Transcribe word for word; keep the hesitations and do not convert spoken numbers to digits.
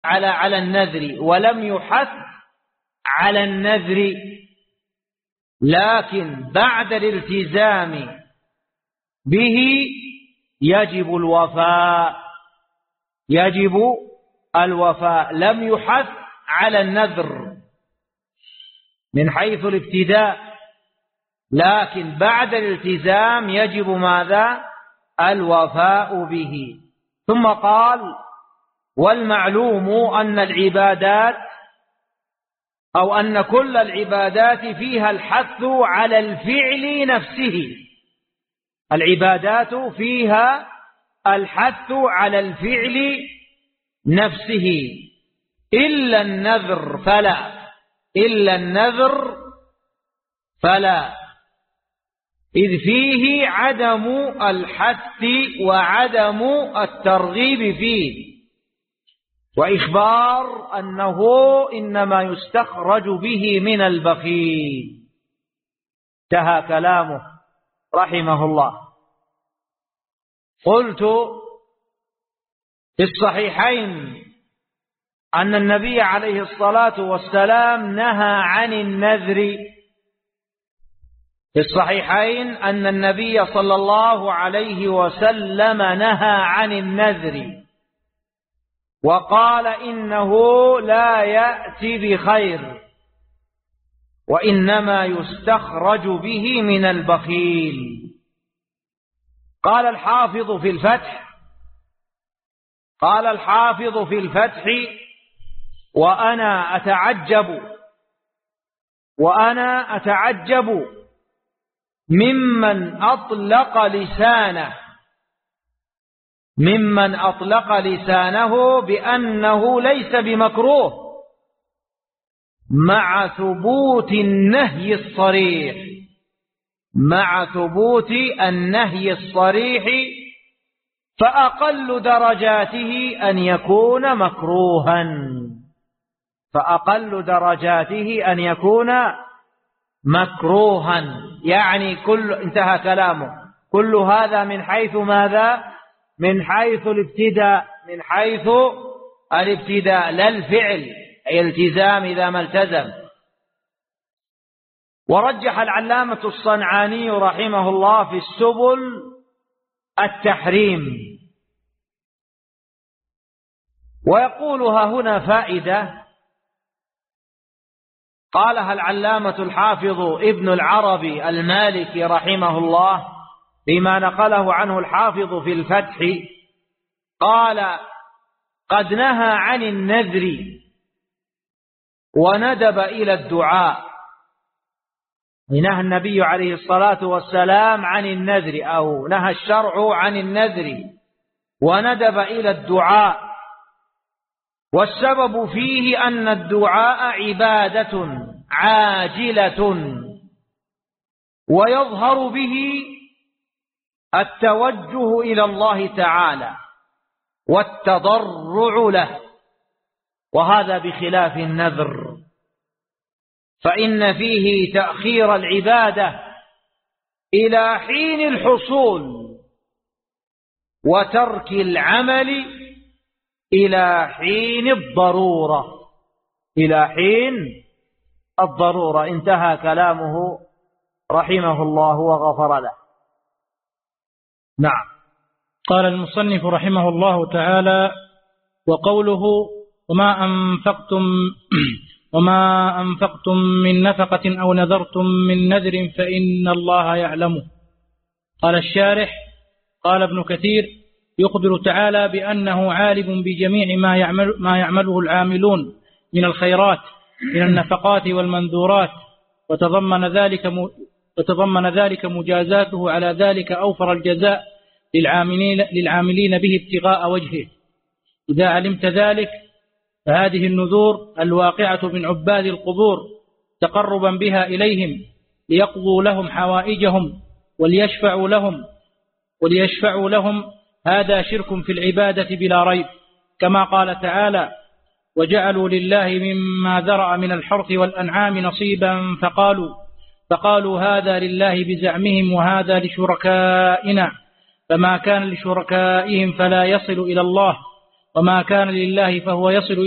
على على النذر ولم يحث على النذر، لكن بعد الالتزام به يجب الوفاء، يجب الوفاء. لم يحث على النذر من حيث الابتداء، لكن بعد الالتزام يجب ماذا؟ الوفاء به. ثم قال: والمعلوم أن العبادات أو أن كل العبادات فيها الحث على الفعل نفسه، العبادات فيها الحث على الفعل نفسه إلا النذر فلا، إلا النذر فلا، إذ فيه عدم الحث وعدم الترغيب فيه، وإخبار أنه إنما يستخرج به من البخيل. انتهى كلامه رحمه الله. قلت في الصحيحين أن النبي عليه الصلاة والسلام نهى عن النذر، في الصحيحين أن النبي صلى الله عليه وسلم نهى عن النذر وقال إنه لا يأتي بخير وإنما يستخرج به من البخيل. قال الحافظ في الفتح قال الحافظ في الفتح وأنا أتعجب وأنا أتعجب ممن أطلق لسانه ممن أطلق لسانه بأنه ليس بمكروه مع ثبوت النهي الصريح مع ثبوت النهي الصريح فأقل درجاته أن يكون مكروها فأقل درجاته أن يكون مكروها يعني كل انتهى كلامه. كل هذا من حيث ماذا؟ من حيث الابتداء من حيث الابتداء لا الفعل، أي التزام إذا ما التزم. ورجح العلامة الصنعاني رحمه الله في السبل التحريم، ويقولها هنا فائدة قالها العلامة الحافظ ابن العربي المالكي رحمه الله بما نقله عنه الحافظ في الفتح. قال: قد نهى عن النذر وندب إلى الدعاء. نهى النبي عليه الصلاة والسلام عن النذر أو نهى الشرع عن النذر وندب إلى الدعاء، والسبب فيه أن الدعاء عبادة عاجلة ويظهر به التوجه إلى الله تعالى والتضرع له، وهذا بخلاف النذر فإن فيه تأخير العبادة إلى حين الحصول وترك العمل إلى حين الضرورة إلى حين الضرورة. انتهى كلامه رحمه الله وغفر له. نعم. قال المصنف رحمه الله تعالى: وقوله وما أنفقتم وما أنفقتم من نفقة أو نذرتم من نذر فإن الله يعلمه. قال الشارح: قال ابن كثير: يخبر تعالى بأنه عالم بجميع ما يعمل ما يعمله العاملون من الخيرات من النفقات والمنذورات، وتضمن ذلك وتضمن ذلك مجازاته على ذلك أوفر الجزاء للعاملين للعاملين به ابتغاء وجهه. إذا علمت ذلك فهذه النذور الواقعة من عباد القبور تقربا بها إليهم ليقضوا لهم حوائجهم وليشفعوا لهم وليشفعوا لهم هذا شرك في العبادة بلا ريب، كما قال تعالى: وجعلوا لله مما ذرأ من الحرث والأنعام نصيبا فقالوا فقالوا هذا لله بزعمهم وهذا لشركائنا، فما كان لشركائهم فلا يصل إلى الله، وما كان لله فهو يصل